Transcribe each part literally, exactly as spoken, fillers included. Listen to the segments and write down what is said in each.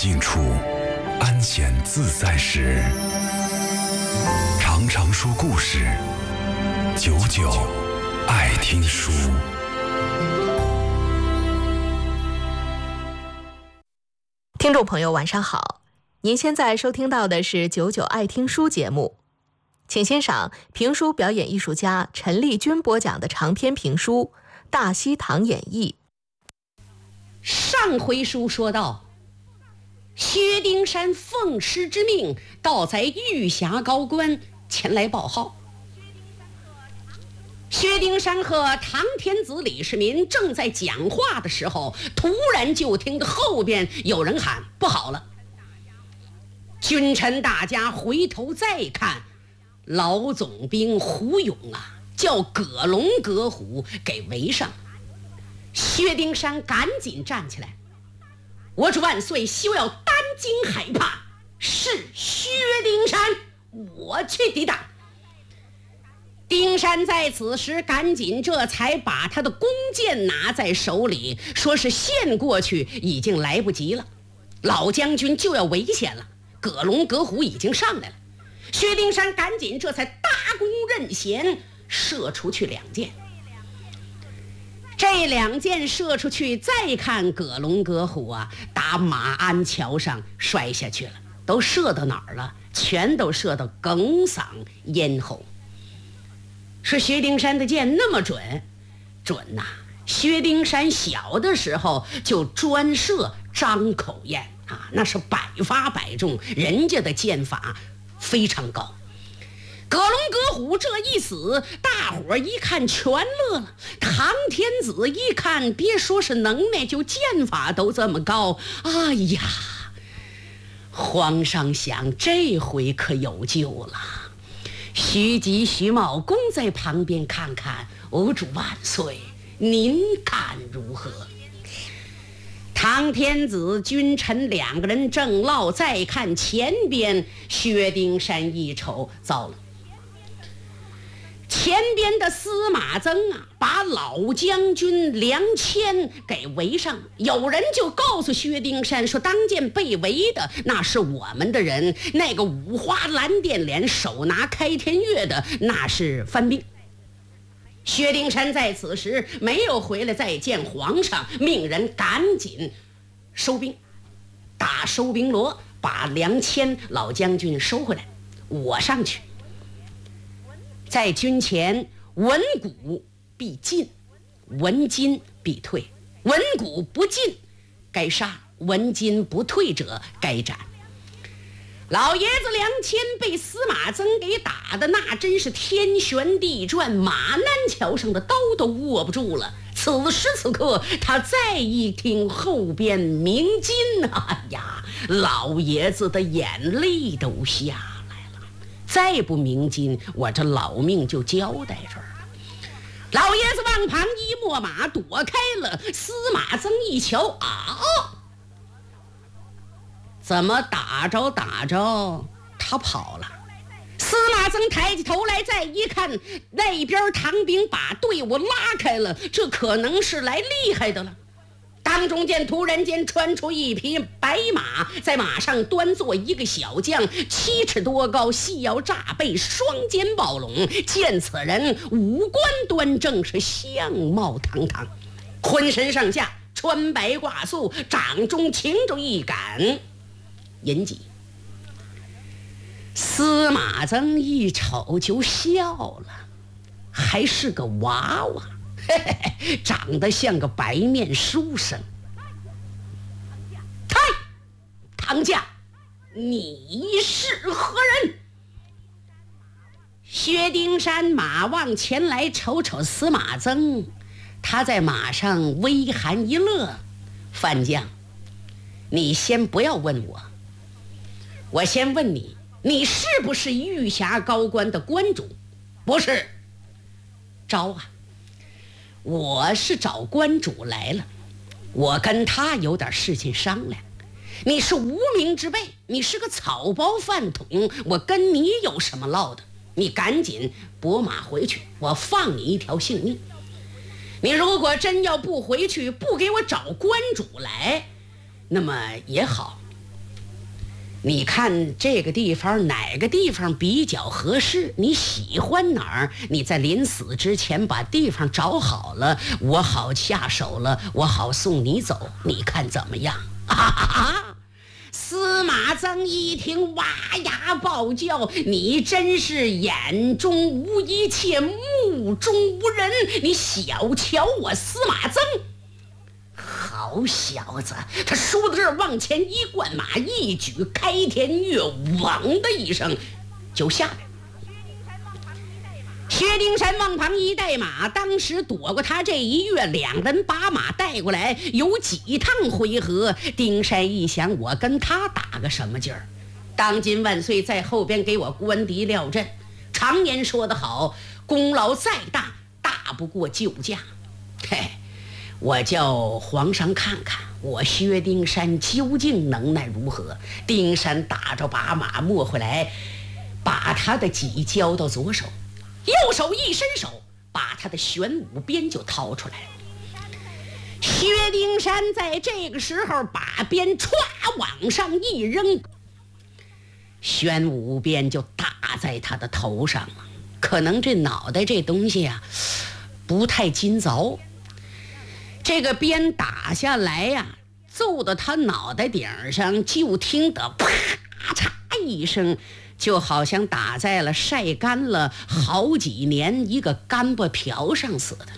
静处，安闲自在时，常常说故事，久久爱听书。 听众朋友晚上好，您现在收听到的是九九爱听书节目，请欣赏评书表演艺术家陈丽君播讲的长篇评书《大西堂演义》。 上回书说到，薛丁山奉师之命，到在玉峡高官前来报号。薛丁山和唐天子李世民正在讲话的时候，突然就听到后边有人喊：不好了！君臣大家回头再看，老总兵胡勇啊，叫葛龙葛虎给围上。薛丁山赶紧站起来：我主万岁，休要担惊害怕，是薛丁山，我去抵挡。丁山在此时赶紧这才把他的弓箭拿在手里，说是现过去已经来不及了，老将军就要危险了，葛龙葛虎已经上来了。薛丁山赶紧这才搭弓任弦，射出去两箭。这两箭射出去，再看葛龙葛虎啊，打马鞍桥上摔下去了，都射到哪儿了？全都射到哽嗓咽喉。说薛丁山的箭那么准，准呐、啊！薛丁山小的时候就专射张口焰啊，那是百发百中，人家的箭法非常高。葛龙葛虎这一死，大伙一看全乐了。唐天子一看，别说是能耐，就剑法都这么高，哎呀！皇上想，这回可有救了。徐吉、徐茂公在旁边看看，吾主万岁，您看如何？唐天子、君臣两个人正唠，再看前边，薛丁山一瞅，糟了！前边的司马曾啊，把老将军梁谦给围上。有人就告诉薛丁山说，当间被围的那是我们的人，那个五花蓝靛脸手拿开天钺的那是番兵。薛丁山在此时没有回来再见皇上，命人赶紧收兵，打收兵锣，把梁谦老将军收回来。我上去，在军前，文武必进，文金必退。文武不进该杀，文金不退者该斩。老爷子梁谦被司马曾给打的那真是天旋地转，马鞍桥上的刀都握不住了。此时此刻，他再一听后边鸣金，哎呀，老爷子的眼泪都下来了。再不鸣金，我这老命就交代这儿了。老爷子往旁一抹马，躲开了。司马曾一瞧，啊，怎么打着打着他跑了？司马曾抬起头来，再一看，那边唐兵把队伍拉开了，这可能是来厉害的了。当中间突然间穿出一匹白马，在马上端坐一个小将，七尺多高，细腰炸背，双肩抱拢。见此人五官端正，是相貌堂堂，浑身上下穿白挂素，掌中擎着一杆银戟。司马曾一瞅就笑了，还是个娃娃，嘿嘿，长得像个白面书生。嗨，唐家，你是何人？薛丁山马往前来，瞅瞅司马曾，他在马上微含一乐。范将，你先不要问我，我先问你，你是不是玉峡高官的关主？不是。招啊，我是找关主来了，我跟他有点事情商量。你是无名之辈，你是个草包饭桶，我跟你有什么唠的？你赶紧拨马回去，我放你一条性命。你如果真要不回去，不给我找关主来，那么也好， 你看这个地方哪个地方比较合适？你喜欢哪儿？你在临死之前把地方找好了，我好下手了，我好送你走，你看怎么样？啊哈哈！司马曾一听，哇呀暴叫：“你真是眼中无一切，目中无人！你小瞧我司马曾！”好小子，他说到这儿，往前一灌马，一举开天跃，嗡的一声就下来。薛丁山往旁一带马，当时躲过他这一跃，两人把马带过来，有几趟回合。丁山一想，我跟他打个什么劲儿？当今万岁在后边给我官敌料阵，常言说得好，功劳再大，大不过救驾。嘿，我叫皇上看看我薛丁山究竟能耐如何。丁山打着把马摸回来，把他的戟交到左手，右手一伸手，把他的玄武鞭就掏出来了。薛丁山在这个时候把鞭歘往上一扔，玄武鞭就打在他的头上了。可能这脑袋这东西啊不太筋凿，这个鞭打下来呀、啊，揍到他脑袋顶上，就听得啪嚓一声，就好像打在了晒干了好几年一个干巴瓢上似的。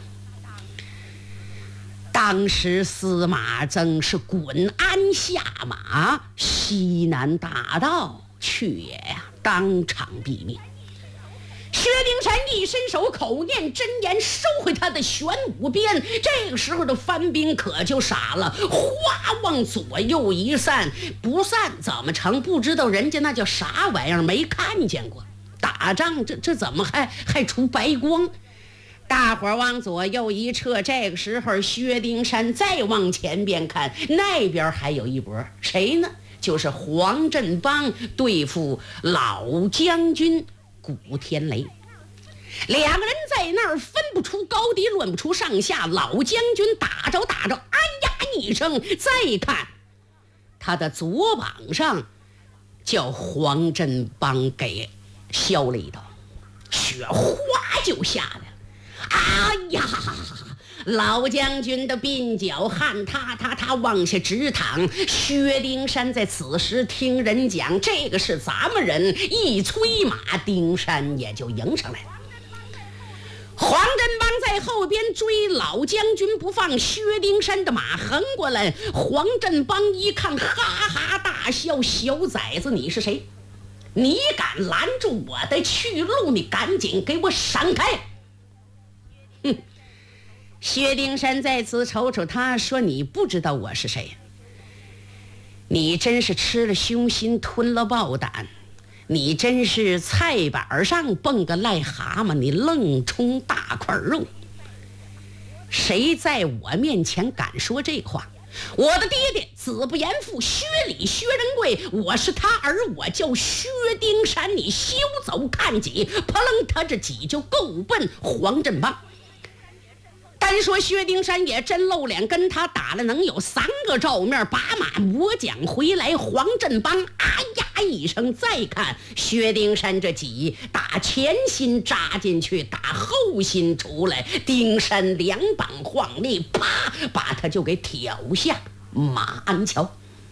当时司马曾是滚鞍下马，西南大道去也呀，当场毙命。薛丁山一伸手，口念真言，收回他的玄武鞭。这个时候的番兵可就傻了，哗往左右一散，不散怎么成？不知道人家那叫啥玩意儿，没看见过。打仗这这怎么还还出白光？大伙儿往左右一撤，这个时候薛丁山再往前边看，那边还有一波，谁呢？就是黄振邦对付老将军古天雷。两个人在那儿分不出高低，论不出上下。老将军打着打着，哎呀一声，再看他的左膀上叫黄振邦给削了一刀，血哗就下来了。哎呀，老将军的鬓角汗他他他往下直淌。薛丁山在此时听人讲，这个是咱们人，一催马，丁山也就迎上来了。黄振邦在后边追，老将军不放，薛丁山的马横过来。黄振邦一看，哈哈大笑：“小崽子，你是谁？你敢拦住我的去路？你赶紧给我闪开！”哼！薛丁山在此瞅瞅他，说：“你不知道我是谁？你真是吃了凶心，吞了豹胆。你真是菜板上蹦个癞蛤蟆，你愣充大块肉。谁在我面前敢说这话？我的爹爹子不言父，薛礼薛仁贵，我是他儿，我叫薛丁山，你休走看戟！”扑棱，他这戟就够奔黄振邦。单说薛丁山也真露脸，跟他打了能有三个照面，把马磨将回来。黄振邦啊呀一声，再看薛丁山这戟打前心扎进去，打后心出来，丁山两膀晃力，啪把他就给挑下马鞍桥。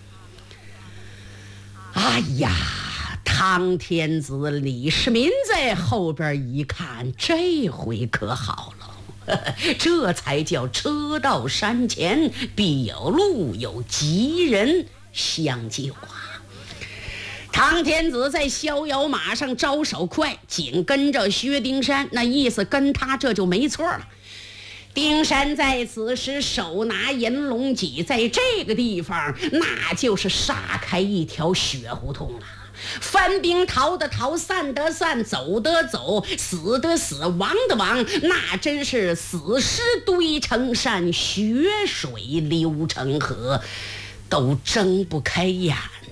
哎呀，汤天子李世民在后边一看，这回可好了，这才叫车到山前必有路，有吉人相救啊！唐天子在逍遥马上招手快，紧跟着薛丁山，那意思跟他这就没错了。丁山在此时手拿银龙戟，在这个地方那就是杀开一条血胡同了。番兵逃得逃，散得散，走得走，死得死，亡得亡，那真是死尸堆成山，血水流成河，都睁不开眼